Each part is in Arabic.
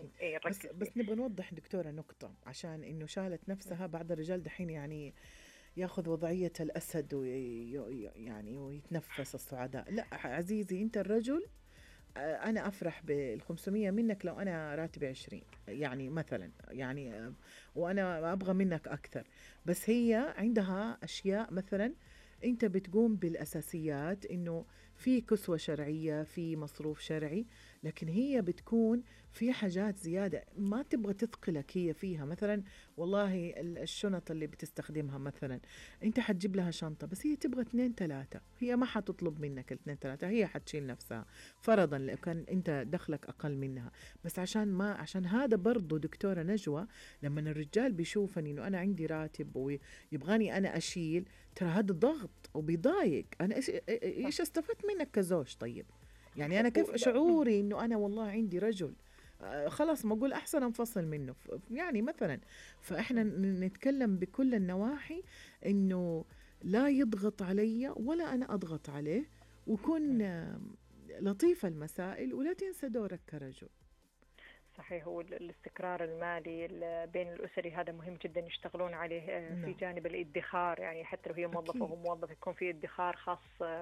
أكيد. نركز فيه. بس نبغى نوضح دكتورة نقطة، عشان إنه شالت نفسها بعض الرجال دحين يعني ياخذ وضعية الأسد يعني ويتنفس الصعداء. لا عزيزي، أنت الرجل، أنا أفرح بال500 منك لو أنا راتبي 20 يعني مثلا، يعني وأنا أبغى منك أكثر. بس هي عندها أشياء مثلا أنت بتقوم بالأساسيات، إنه في كسوة شرعية، في مصروف شرعي، لكن هي بتكون في حاجات زيادة ما تبغى تثقلك هي فيها. مثلا والله الشنط اللي بتستخدمها مثلا، انت حتجيب لها شنطة بس هي تبغى 2-3، هي ما حتطلب منك 2-3، هي حتشيل نفسها فرضا لو كان انت دخلك اقل منها. بس عشان هذا برضو دكتورة نجوى، لما الرجال بيشوفني انه انا عندي راتب ويبغاني انا اشيل، ترى هذا ضغط وبيضايق. انا ايش استفدت منك كزوج؟ طيب يعني أنا كيف شعوري إنه أنا والله عندي رجل خلاص، ما أقول أحسن أنفصل منه يعني مثلا. فإحنا نتكلم بكل النواحي إنه لا يضغط علي ولا أنا أضغط عليه، وكن لطيفة المسائل، ولا تنسى دورك كرجل. صحيح. هو الاستقرار المالي بين الأسري هذا مهم جدا يشتغلون عليه. في جانب الادخار، يعني حتى لو هي موظفة وهو موظف يكون في ادخار خاص،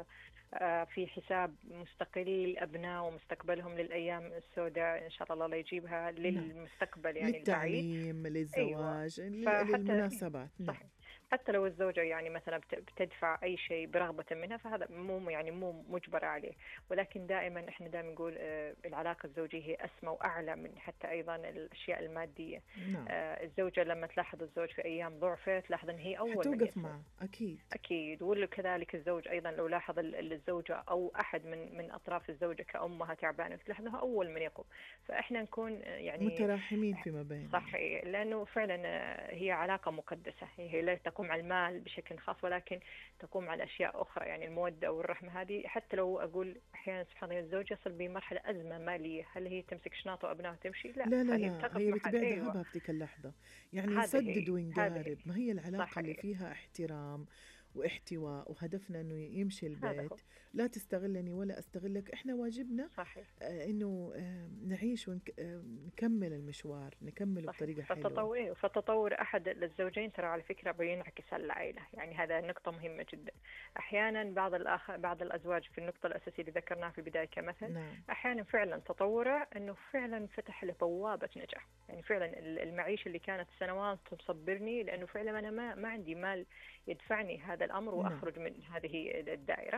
في حساب مستقل للأبناء ومستقبلهم للأيام السوداء إن شاء الله يجيبها للمستقبل يعني البعيد. للتعليم، أيوة. للزواج، فحتى للمناسبات. نعم. حتى لو الزوجة يعني مثلا بتدفع أي شيء برغبة منها، فهذا مو مجبرة عليه. ولكن دائما إحنا دائما نقول العلاقة الزوجية هي أسمى وأعلى من حتى أيضا الأشياء المادية. نعم. الزوجة لما تلاحظ الزوج في أيام ضعفه تلاحظ إن هي أول من حتوقف يسند. معه أكيد. أكيد. وكذلك الزوج أيضا لو لاحظ الزوجة أو أحد من أطراف الزوجة كأمها تعبانة تلاحظها أول من يقوم. فإحنا نكون يعني متراحمين فيما بيننا. صحيح. لأنه فعلا هي علاقة مقدسة، هي لا تقوم على المال بشكل خاص ولكن تقوم على أشياء أخرى، يعني المودة والرحمة. هذه حتى لو أقول أحيانا سبحان الله الزوج يصل بمرحلة أزمة مالية، هل هي تمسك شنطة وأبنائها وتمشي؟ لا، لا لا فهي لا، بتاخذ هي محل. بتبيع أيوة. ذهبها في تلك اللحظة، يعني هذه نسدد هي ونقارب. ما هي العلاقة اللي صحيح. فيها احترام واحتواء وهدفنا انه يمشي هذا البيت. هو. لا تستغلني ولا استغلك، احنا واجبنا صحيح. انه نعيش ونكمل المشوار، نكمله بطريقة حلوة. فالتطور أحد الزوجين ترى على فكرة بينعكس على العائلة، يعني هذا نقطة مهمة جدا. أحيانا بعض الأزواج في النقطة الأساسية اللي ذكرناها في البداية كمثل، نعم. أحيانا فعلا تطوره أنه فعلا فتح له بوابة نجاح. يعني فعلا المعيشة اللي كانت سنوات تصبرني لأنه فعلا أنا ما عندي مال يدفعني هذا الأمر وأخرج من هذه الدائرة.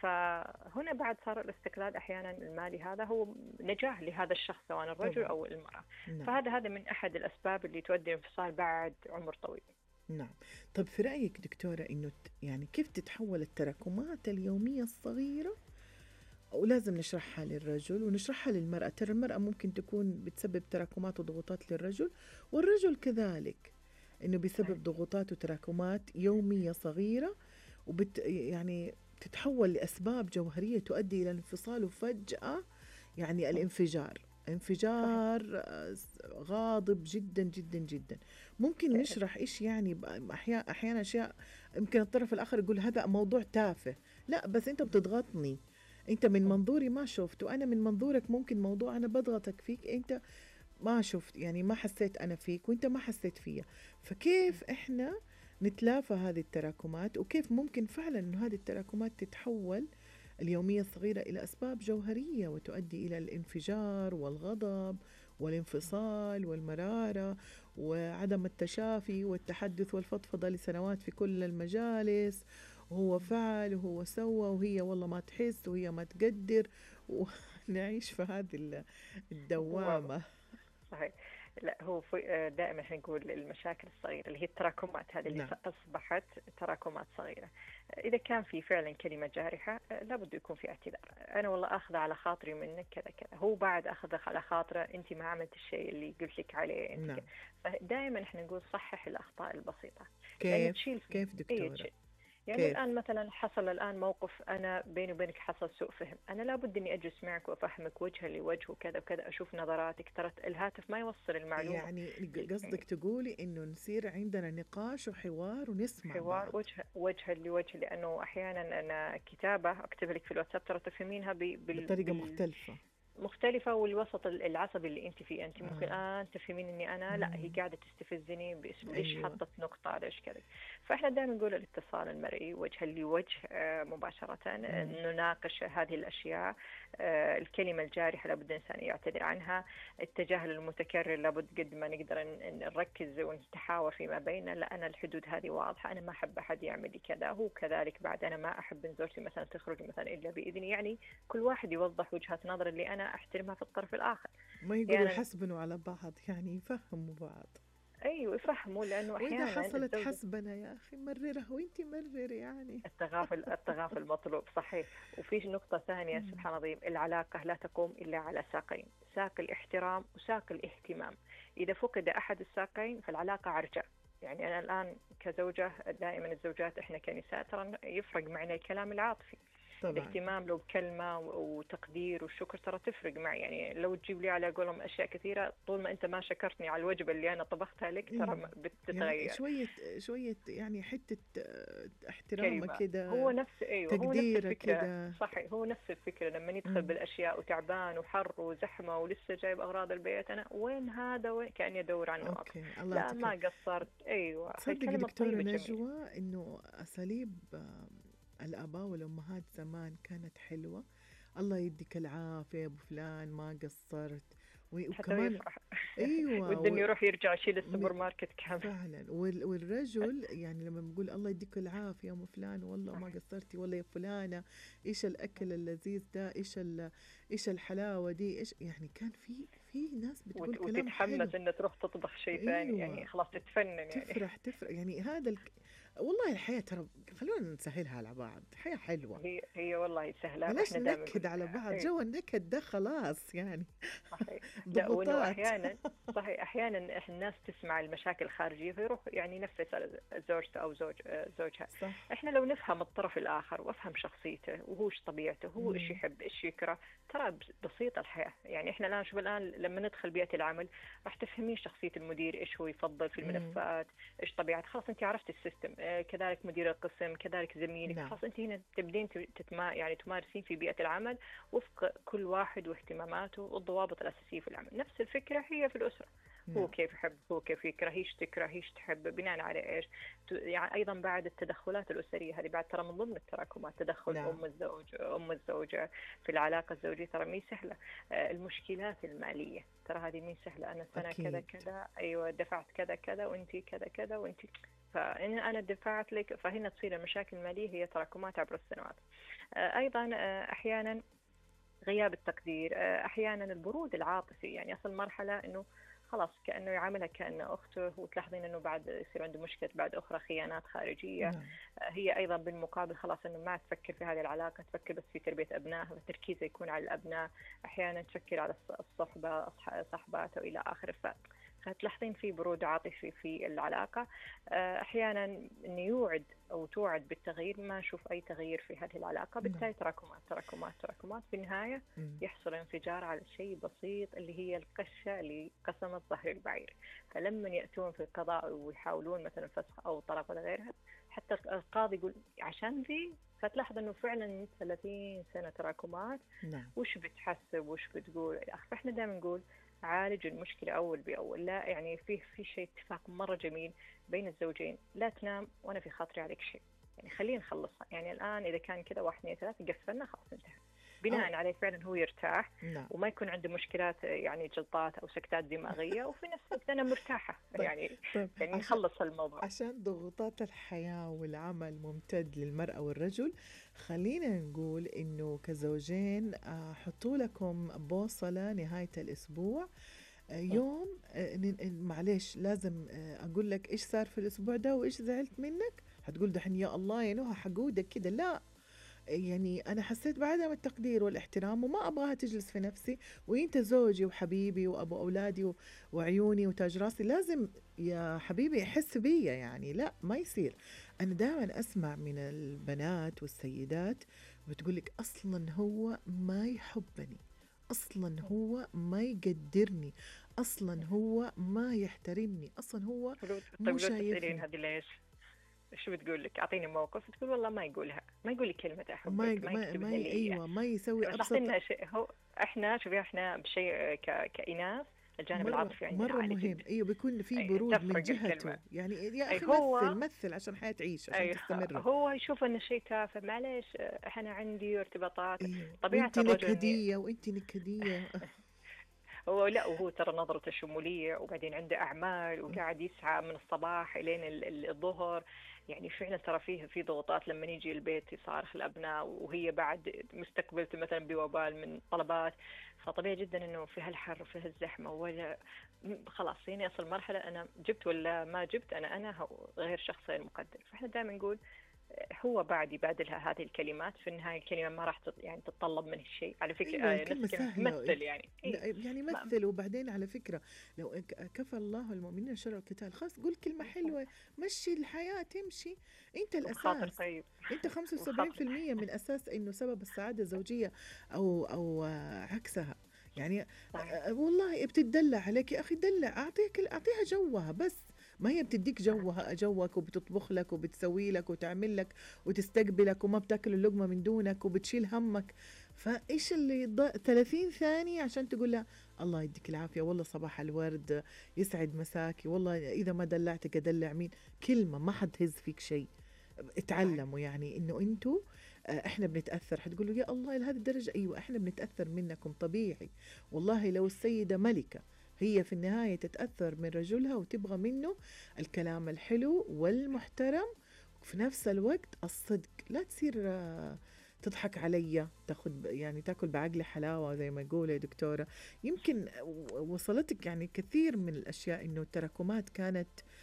فهنا بعد صار الاستقلال أحيانا المالي هذا هو نجاح لهذا الشخص سواء الرجل طبعا. أو المرأة. نعم. فهذا من أحد الأسباب اللي تؤدي الانفصال بعد عمر طويل. نعم. طب في رأيك دكتورة إنه يعني كيف تتحول التراكمات اليومية الصغيرة، ولازم نشرحها للرجل ونشرحها للمرأة؟ ترى المرأة ممكن تكون بتسبب تراكمات وضغوطات للرجل، والرجل كذلك إنه بيسبب ضغوطات وتراكمات يومية صغيرة يعني تتحول لأسباب جوهرية تؤدي إلى الانفصال وفجأة يعني انفجار غاضب جدا جدا جدا. ممكن نشرح إيش يعني أحيانا أشياء يمكن الطرف الآخر يقول هذا موضوع تافه، لا بس أنت بتضغطني، أنت من منظوري ما شفت، وأنا من منظورك ممكن موضوع أنا بضغطك فيك، أنت ما شفت يعني ما حسيت أنا فيك وأنت ما حسيت فيا. فكيف إحنا نتلافى هذه التراكمات، وكيف ممكن فعلا أن هذه التراكمات تتحول اليومية الصغيرة إلى أسباب جوهرية وتؤدي إلى الانفجار والغضب والانفصال والمرارة وعدم التشافي والتحدث والفضفضة لسنوات في كل المجالس، وهو فعل وهو سوى وهي والله ما تحس وهي ما تقدر، ونعيش في هذه الدوامة. صحيح. لا هو دائما احنا نقول المشاكل الصغيرة اللي هي التراكمات هذه اللي أصبحت تراكمات صغيرة، إذا كان في فعلا كلمة جارحة لابد يكون في اعتذار. أنا والله أخذ على خاطري منك كذا كذا، هو بعد أخذ على خاطره أنت ما عملت الشيء اللي قلت لك عليه أنت. دائما احنا نقول صحح الأخطاء البسيطة. كيف دكتورة؟ يعني كيف؟ الآن مثلا حصل الآن موقف أنا بيني وبينك حصل سوء فهم، أنا لابد إني أجلس معك وأفهمك وجها لوجه وكذا وكذا، أشوف نظراتك، ترى الهاتف ما يوصل المعلومة. يعني قصدك تقولي إنه نصير عندنا نقاش وحوار ونسمع حوار بعض وجها لوجه، لأنه أحيانا أنا كتابة أكتب لك في الواتساب ترى تفهمينها بطريقة مختلفة. مختلفة، والوسط العصبي اللي انت فيه، انت ممكن آه. تفهمين اني انا لا، هي مم. قاعدة تستفزني ليش أيوة. حطت نقطة، ليش كذا. فاحنا دائما نقول الاتصال المرئي وجها لوجه، مباشرة، مم. نناقش هذه الاشياء. الكلمة الجارحة لابد الانسان يعتذر عنها. التجاهل المتكرر لابد قد ما نقدر نركز ونتحاور فيما بيننا، لا انا الحدود هذه واضحة، انا ما احب احد يعمل لي كذا، هو كذلك بعد انا ما احب ان زوجتي مثلا تخرج مثلا الا باذني. يعني كل واحد يوضح وجهة نظر اللي أنا أحترمها في الطرف الآخر. ما يقولوا أحيانا يحسبنوا على بعض، يعني يفهموا بعض. أيوة يفهموا، لأنه وإذا أحيانا حصلت الزوجة حسبنا يا أخي مررها وإنتي مرر يعني. التغافل مطلوب، صحيح. وفي نقطة ثانية مم. سبحان الله العظيم، العلاقة لا تقوم إلا على ساقين، ساق الاحترام وساق الاهتمام. إذا فقد أحد الساقين فالعلاقة عرجاء. يعني أنا الآن كزوجة، دائما الزوجات إحنا كنساء ترى يفرق معنا الكلام العاطفي. طبعا. الاهتمام لو بكلمة وتقدير والشكر ترى تفرق معي. يعني لو تجيب لي على قولهم أشياء كثيرة، طول ما أنت ما شكرتني على الوجبة اللي أنا طبختها لك ترى ايوه، يعني بتتغير. شوية شوية، يعني حتة احترامة كلمة هو كده، نفس، أيوه هو نفس تقديرة الفكرة. كده. صحيح، هو نفس الفكرة لما ندخل مم. بالأشياء وتعبان وحر وزحمة ولسه جايب أغراض البيت، أنا وين هذا، وين، كأني أدور عن نقط. اوكي، الله لا يعطيك. ما قصرت، أيوه تصدق فالكلمة دكتورة الطيبة جميلة. نجوى انه اساليب الاباء والامهات زمان كانت حلوة. الله يديك العافية يا ابو فلان، ما قصرت. حتى هو وكمان يفرح. ايوه ودي إنه يروح يرجع يشيل السوبر ماركت كامل. فعلا. والرجل يعني لما بنقول الله يديك العافية يا ام فلان، والله ما قصرتي، والله يا فلانة ايش الاكل اللذيذ ده، ايش الحلاوة دي، ايش يعني. كان في ناس بتقول كلام حلو. وتتحمس انها تروح تطبخ شيء ثاني، يعني ايوه، خلاص تتفنن يعني. تفرح يعني. هذا والله الحياة ترى خلونا نسهلها على بعض، حياة حلوة. هي والله سهله، بلاش واحنا دائما نقول ننكد على بعض، ايه. جو النكد ده خلاص يعني. صحيح. لا، وانه ضغوطات. احيانا، صحيح احيانا الناس تسمع المشاكل الخارجيه فيروح يعني ينفس على زوجته او زوجها. صح. احنا لو نفهم الطرف الاخر وافهم شخصيته وهو ايش طبيعته، هو ايش مم. يحب ايش يكره، ترى بسيطه الحياه. يعني احنا الان شوف، الان لما ندخل بيئه العمل راح تفهمين شخصيه المدير، ايش هو يفضل في مم. الملفات، ايش طبيعته، خلاص انت عرفت السيستم. كذلك مدير القسم، كذلك زميلك، نعم. خلاص انت هنا تبدين يعني تمارسين في بيئه العمل وفق كل واحد واهتماماته والضوابط الأساسية في العمل. نفس الفكرة هي في الأسرة. هو نعم. كيف يحب، هو كيف يكره، ايش تكره، ايش تحب، بناء على ايش. يعني ايضا بعد التدخلات الاسريه هذه بعد ترى من ضمن التراكمات، تدخل نعم. ام الزوجه في العلاقه الزوجيه ترى مي سهله. المشكلات الماليه ترى هذه مي سهله، انا السنه كذا أكيد. كذا، ايوه دفعت كذا كذا وانت كذا كذا وانت، فإن أنا دفعت لك، فهنا تصير المشاكل المالية هي تراكمات عبر السنوات. أيضا أحيانا غياب التقدير، احيانا البرود العاطفي. يعني اصل مرحله انه خلاص كانه يعاملها كانه اخته، وتلاحظين انه بعد يصير عنده مشكله بعد اخرى، خيانات خارجيه. نعم. هي ايضا بالمقابل خلاص انه ما تفكر في هذه العلاقه، تفكر بس في تربيه ابنائها، وتركيزها يكون على الابناء. احيانا تفكر على الصحبه، صحباته والى اخره. فتلاحظين في برود عاطفي في العلاقة. أحيانا إنه يوعد أو توعد بالتغيير، ما نشوف أي تغيير في هذه العلاقة، نعم. بالتالي تراكمات تراكمات تراكمات، في النهاية مم. يحصل انفجار على شيء بسيط اللي هي القشة اللي قسمت ظهر البعير. فلما يأتون في القضاء ويحاولون مثلا فسخ أو طلاق ولا غيرها، حتى القاضي يقول عشان ذي، فتلاحظ انه فعلا 30 سنه تراكمات، نعم. وش بتحسب وش بتقول. فاحنا دائما نقول عالج المشكله اول باول. لا يعني في شيء اتفاق مره جميل بين الزوجين، لا تنام وانا في خاطري عليك شيء، يعني خلينا نخلصها. يعني الان اذا كان كذا 1 2 3 قفلنا خلاص انتهى، أو بناء عليه فعلا هو يرتاح نعم. وما يكون عنده مشكلات، يعني جلطات او سكتات دماغيه، وفي نفس الوقت انا مرتاحه. طيب. يعني طيب يعني عشان نخلص الموضوع. ضغوطات الحياة والعمل ممتد للمرأة والرجل، خلينا نقول إنه كزوجين حطوا لكم بوصلة نهاية الأسبوع. يوم معلش لازم أقول لك إيش صار في الأسبوع ده وإيش زعلت منك. هتقول دحين يا الله يا نهى حقودك كده، لا. يعني أنا حسيت بعدم التقدير والاحترام وما أبغاها تجلس في نفسي، وإنت زوجي وحبيبي وأبو أولادي وعيوني وتاج راسي، لازم يا حبيبي يحس بيا. يعني لا، ما يصير. أنا دائما أسمع من البنات والسيدات بتقولك أصلا هو ما يحبني، أصلا هو ما يقدرني، أصلا هو ما يحترمني، أصلا هو مو طيب لو تسألين شايفني. هذه ليش؟ شو بتقول لك؟ أعطيني موقف. تقول والله ما يقولها، ما يقول لي كلمة ما أحبك، ما يكتبها لي. أيوة، ما يسوي بس أبسط. أعطينا شيء، هو احنا شوفي احنا بشيء كإناث الجانب العاطفي عندنا مرة عالي مهم، جدا. أيوة بيكون في أي برود من تفرق جهته، الكلمة. يعني يا أي أخي هو مثل عشان حياة تعيش، عشان أي تستمر. هو يشوف إنه شيء تافه، معليش أنا عندي ارتباطات. أيوة، طبيعة وأنت الرجل إني نكدية وأنت نكدية. هو لا، وهو ترى نظرته شمولية، وبعدين عنده أعمال وقاعد يسعى من الصباح إلين الظهر. يعني فعلا ترى فيه في ضغوطات لما يجي البيت يصارخ الأبناء، وهي بعد مستقبلته مثلا بوبال من طلبات. فطبيعي جدا إنه في هالحر وفي هالزحمة ولا خلاص يعني أصل مرحلة أنا جبت ولا ما جبت، أنا غير شخص غير مقدر. فإحنا دائما نقول هو بعد يبادلها هذه الكلمات، في النهاية الكلمة ما راح يعني تتطلب منه شيء على فكرة. ايوه نفس الكلمة كلمة سهلة. مثل يعني لا يعني ما مثل، وبعدين على فكرة لو كفى الله المؤمنين شر القتال، خلاص قول كلمة حلوة، مشي الحياة تمشي. انت وبخاطر الاساس، طيب. انت 75% وبخاطر من اساس انه سبب السعادة الزوجية او عكسها. يعني صحيح. والله بتدلع عليك يا اخي، دلع، اعطيها جوها بس. ما هي بتديك جوك وبتطبخ لك وبتسوي لك وتعمل لك وتستقبلك وما بتاكل اللقمة من دونك وبتشيل همك. فايش اللي 30 ثانية عشان تقول لها الله يديك العافية، والله صباح الورد، يسعد مساكي، والله إذا ما دلعتك أدلع مين؟ كلمة ما حد هز فيك شيء. صحيح. اتعلموا يعني إنه أنتوا احنا بنتأثر. حتقولوا يا الله لهذه الدرجة، أيوة احنا بنتأثر منكم طبيعي. والله لو السيدة ملكة، هي في النهاية تتأثر من رجلها وتبغى منه الكلام الحلو والمحترم، وفي نفس الوقت الصدق. لا تصير تضحك عليا، تاخذ يعني تاكل بعقل حلاوه زي ما يقول يا دكتوره. يمكن وصلتك يعني كثير من الاشياء انه التراكمات كانت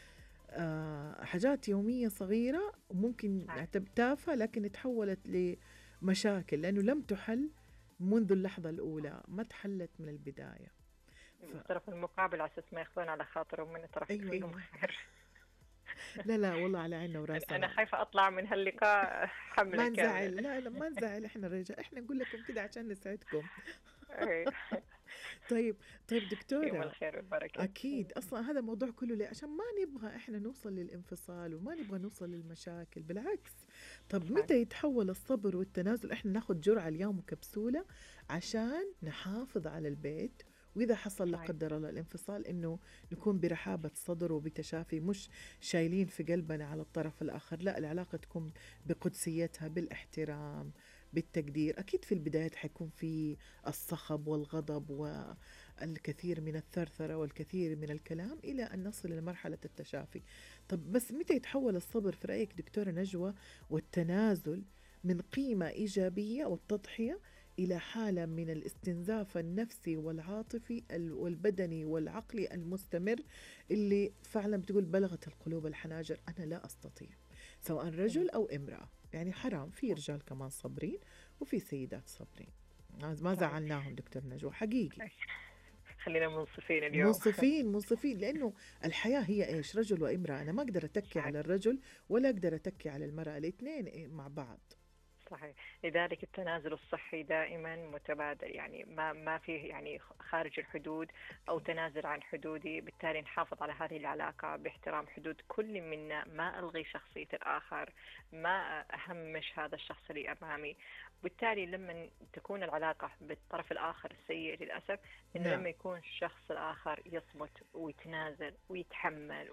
حاجات يوميه صغيره وممكن صحيح. نعتبر تافهه، لكن تحولت لمشاكل لانه لم تحل منذ اللحظه الاولى، ما تحلت من البدايه. والطرف المقابل على أساس ما ياخذون على خاطرهم، من ترى ايوه فيهم ايوه. خير. لا لا والله على عيننا أنا وراسنا. خايفة أطلع من هاللقاء حملة ما كاملة. نزعل، لا لا ما نزعل، احنا الرجال احنا نقول لكم كده عشان نسعدكم. إيه. طيب، طيب يوم دكتورة، الخير والبركة. أكيد أصلا هذا الموضوع كله ليه؟ عشان ما نبغى إحنا نوصل للانفصال وما نبغى نوصل للمشاكل، بالعكس. طب صحيح. متى يتحول الصبر والتنازل؟ إحنا ناخد جرعة اليوم وكبسولة عشان نحافظ على البيت، وإذا حصل لا صحيح. قدر الله الانفصال إنه نكون برحابة صدر وبتشافي، مش شايلين في قلبنا على الطرف الآخر. لا، العلاقة تكون بقدسيتها، بالاحترام، بالتقدير. أكيد في البدايات حيكون في الصخب والغضب الكثير من الثرثرة والكثير من الكلام إلى أن نصل إلى مرحلة التشافي. طب بس متى يتحول الصبر في رأيك دكتورة نجوى والتنازل من قيمة إيجابية والتضحية إلى حالة من الاستنزاف النفسي والعاطفي والبدني والعقلي المستمر، اللي فعلا بتقول بلغت القلوب الحناجر أنا لا أستطيع، سواء رجل أو امرأة؟ يعني حرام، في رجال كمان صابرين وفي سيدات صابرين، ما صحيح. زعلناهم دكتور نجوى حقيقي. خلينا منصفين اليوم. منصفين لأنه الحياة هي إيش؟ رجل وامرأة. أنا ما أقدر أتكي صحيح. على الرجل ولا أقدر أتكي على المرأة، الاثنين مع بعض. صحيح. لذلك التنازل الصحي دائما متبادل، يعني ما فيه يعني خارج الحدود أو أكيد. تنازل عن حدودي. بالتالي نحافظ على هذه العلاقة باحترام حدود كل منا، ما ألغي شخصية الآخر، ما أهمش هذا الشخص اللي أمامي. بالتالي لما تكون العلاقة بالطرف الآخر السيء للأسف، إنه نعم. لما يكون الشخص الآخر يصمت ويتنازل ويتحمل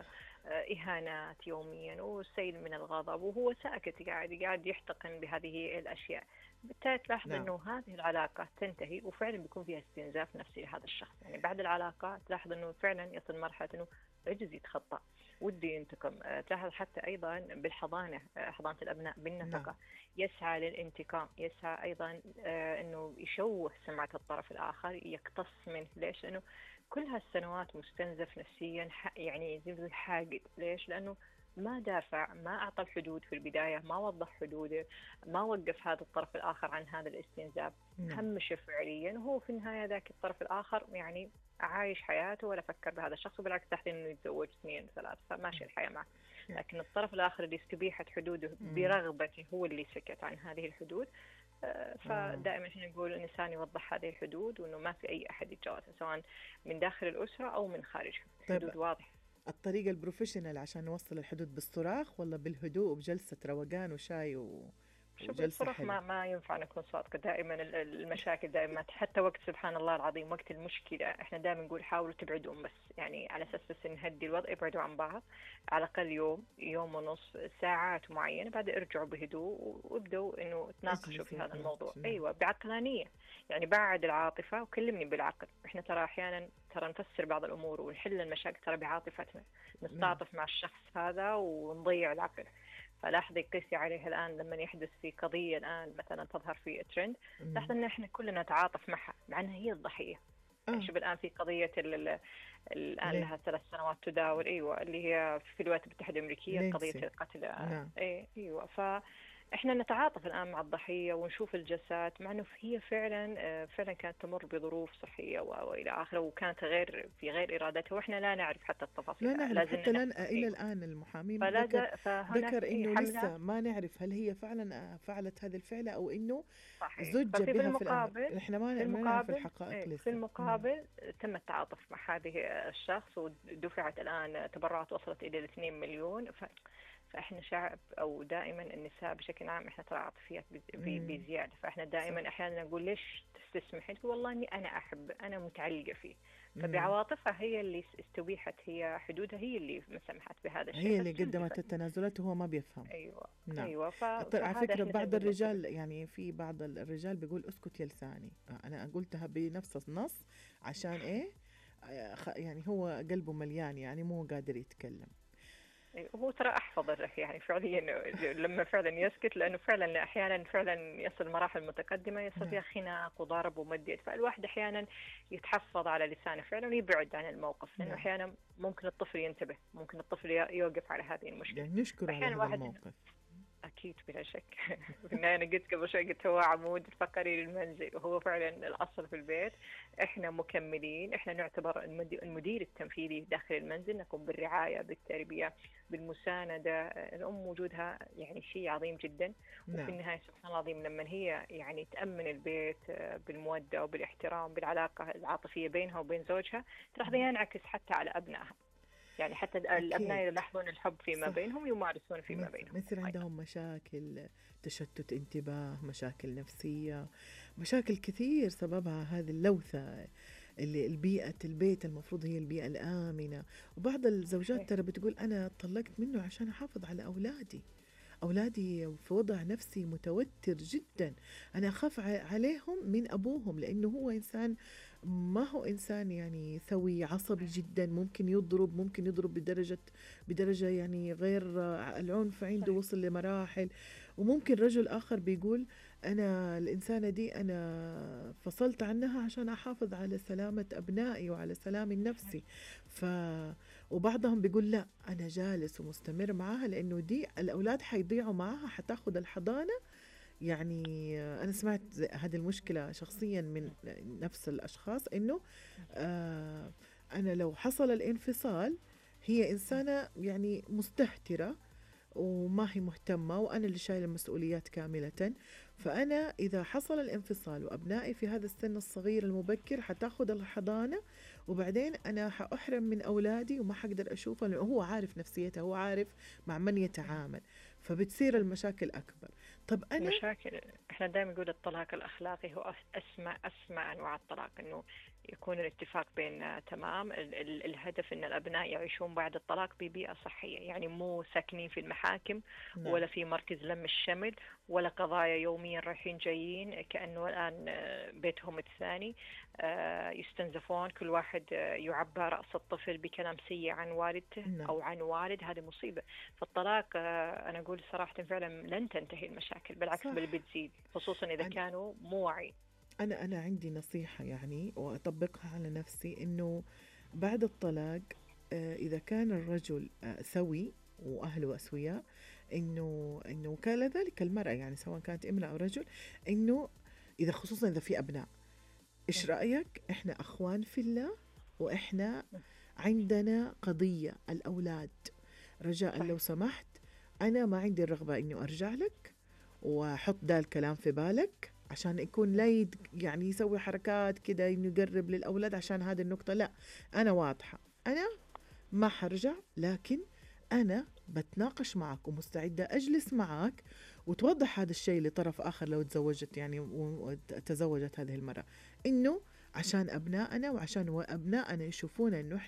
إهانات يوميا وسيل من الغضب وهو ساكت قاعد يحتقن بهذه الأشياء، بالتالي تلاحظ نعم. أنه هذه العلاقة تنتهي وفعلا بيكون فيها استنزاف نفسي لهذا الشخص. يعني بعد العلاقة تلاحظ أنه فعلا يصل مرحلة أنه عجز يتخطى، ودي ينتقم. تلاحظ حتى أيضا بالحضانة، حضانة الأبناء نعم. بالنفقة، يسعى للانتقام، يسعى أيضا أنه يشوه سمعة الطرف الآخر، يقتص منه. ليش؟ لأنه كل هالسنوات مستنزف نفسيا، يعني زي الحاقد. ليش؟ لأنه ما دافع، ما أعطى الحدود في البداية، ما وضح حدوده، ما وقف هذا الطرف الآخر عن هذا الاستنزاف، نعم. همشه فعليا. وهو في النهاية ذاك الطرف الآخر يعني عايش حياته ولا فكر بهذا الشخص، وبالعكس تحت إنه يتزوج 2 3 فماشي الحياة معه. لكن الطرف الآخر اللي استبيحت حدوده مم. برغبته هو اللي سكت عن هذه الحدود. فدائما احنا نقول الإنسان يوضح هذه الحدود، وإنه ما في أي أحد يتجاوزها سواء من داخل الأسرة أو من خارجها. طيب حدود واضحة. الطريقة البروفيشنال عشان نوصل الحدود بالصراخ ولا بالهدوء وبجلسة روقان وشاي شوف وجلسة الصراحة حلوة. ما ينفع نكون صادقة. دائما المشاكل دائما، حتى وقت سبحان الله العظيم وقت المشكلة احنا دائما نقول حاولوا تبعدون، بس يعني على اساس بس نهدي الوضع، ابعدوا عن بعض على الاقل يوم، يوم ونص، ساعات معينة، بعد ارجعوا بهدوء وابدوا انه تناقشوا في اجلسوا هذا الموضوع. وتناقشوا، نعم. ايوه بعقلانية، يعني بعد العاطفة وكلمني بالعقل. احنا ترى احيانا ترى نفسر بعض الامور ونحل المشاكل ترى بعاطفتنا، نعم. نستعطف مع الشخص هذا ونضيع العقل. فلاحظي قيسي عليه الآن لما يحدث في قضية الآن مثلا تظهر في ترند، لاحظ أن إحنا كلنا نتعاطف معها مع أنها هي الضحية. يعني شوف الآن في قضية الآن ليه؟ لها 3 سنوات تداول، أيوة، اللي هي في الولايات المتحدة الأمريكية قضية لينسي. القتل. نعم. أيوة، احنا نتعاطف الان مع الضحيه ونشوف الجلسات، مع انه هي فعلا كانت تمر بظروف صحيه والى اخره، وكانت في غير ارادتها، واحنا لا نعرف حتى التفاصيل، لا نعرف لازلنا حتى الآن، نحكي. إلى ايوه، الآن المحامي فهناك ذكر إنه حملات. لسه ما نعرف هل هي فعلا فعلت هذه الفعلة أو إنه صحيح. زج ففي بها في الأمر. المقابل نحن في ما نعرف المقابل الحقائق في لسه. المقابل تم التعاطف مع هذه الشخص، ودفعت الآن تبرعات وصلت إلى 2 مليون. فإحنا شعب، أو دائما النساء بشكل عام إحنا ترى عاطفيات بزيادة. فإحنا صح. دائما أحيانا نقول ليش تستسمحي؟ تقول والله إني أنا أحب، أنا متعلقة فيه. فبعواطفها هي اللي استبيحت، هي حدودها هي اللي سمحت بهذا الشيء، هي اللي قدمت التنازلات وهو ما بيفهم. أيوة. نعم. أيوة. على فهذا فكرة إحنا بعض زي ما قلت لك. الرجال، يعني في بعض الرجال بيقول اسكت يا لساني، أنا قلتها بنفس النص عشان إيه؟ يعني هو قلبه مليان، يعني مو قادر يتكلم. هو ترى أحفظ الرخي يعني فعليا لما فعلا يسكت، لأنه فعلا أحيانا فعلا يصل مراحل متقدمة يصل فيها نعم. خناق وضرب ومديت، فالواحد أحيانا يتحفظ على لسانه فعلا ويبعد عن الموقف، لأنه نعم. أحيانا ممكن الطفل ينتبه، ممكن الطفل يوقف على هذه المشكلة. يعني نشكر على فأحيانا هذا الواحد الموقف. أكيد بلا شك. أنا قلت قبل شوي، قلت هو عمود الفقري للمنزل، وهو فعلا الأصل في البيت. إحنا مكملين، إحنا نعتبر المدير التنفيذي داخل المنزل، نقوم بالرعاية، بالتربية، بالمساندة. الأم وجودها يعني شيء عظيم جدا. نعم. وفي النهاية سبحان الله العظيم لما هي يعني تأمن البيت بالمودة وبالاحترام، بالعلاقة العاطفية بينها وبين زوجها، تلاحظي ينعكس حتى على أبنائها. يعني حتى الأبناء أكيد. يلاحظون الحب فيما صح. بينهم، يمارسون فيما بينهم. مثل عندهم مشاكل تشتت انتباه، مشاكل نفسية، مشاكل كثير سببها هذه اللوثة اللي البيئة البيت المفروض هي البيئة الآمنة. وبعض الزوجات ترى بتقول أنا طلقت منه عشان أحافظ على أولادي في وضع نفسي متوتر جدا، أنا أخاف عليهم من أبوهم، لأنه هو إنسان ما هو إنسان يعني سوي، عصبي جدا، ممكن يضرب بدرجة يعني غير، العنف عنده وصل لمراحل. وممكن رجل آخر بيقول أنا الإنسانة دي أنا فصلت عنها عشان أحافظ على سلامة أبنائي وعلى سلامي النفسي. وبعضهم بيقول لا، أنا جالس ومستمر معاها لأنه دي الأولاد حيضيعوا معاها، حتاخد الحضانة. يعني أنا سمعت هذه المشكلة شخصيا من نفس الأشخاص، إنه أنا لو حصل الانفصال هي إنسانة يعني مستهترة وما هي مهتمة، وأنا اللي شايل المسؤوليات كاملة. فأنا إذا حصل الانفصال وأبنائي في هذا السن الصغير المبكر حتاخد الحضانة، وبعدين أنا حأحرم من أولادي وما حقدر أشوفه، لأنه هو عارف نفسيته، هو عارف مع من يتعامل، فبتصير المشاكل أكبر. طب أنا مشاكل. احنا دائما نقول الطلاق الأخلاقي هو أسمى أنواع الطلاق، إنه يكون الاتفاق بين تمام الهدف إن الأبناء يعيشون بعد الطلاق ببيئة صحية، يعني مو ساكنين في المحاكم. نعم. ولا في مركز لم الشمل، ولا قضايا يوميا رايحين جايين كأنه الآن بيتهم الثاني. يستنزفون، كل واحد يعبى رأس الطفل بكلام سيء عن والدته. نعم. أو عن والد، هذه مصيبة. فالطلاق أنا أقول صراحة فعلا لن تنتهي المشاكل، بالعكس بل بتزيد، خصوصا إذا كانوا مو واعي. أنا عندي نصيحة يعني وأطبقها على نفسي، إنه بعد الطلاق إذا كان الرجل سوي وأهله أسوياء، إنه كذلك المرأة، يعني سواء كانت امرأة أو رجل، إنه إذا خصوصا إذا في أبناء، إيش رأيك؟ إحنا أخوان في الله، وإحنا عندنا قضية الأولاد، رجاء لو سمحت أنا ما عندي الرغبة إنه أرجع لك وأحط ده الكلام في بالك عشان يكون لا يعني يسوي حركات كده إنه يقرب للأولاد عشان هذه النقطة. لا، أنا واضحة، أنا ما حرجع، لكن أنا بتناقش معك ومستعدة أجلس معك وتوضح هذا الشيء لطرف آخر لو تزوجت يعني وتزوجت هذه المرأة، إنه عشان أبنائنا وعشان أبنائنا يشوفون إنه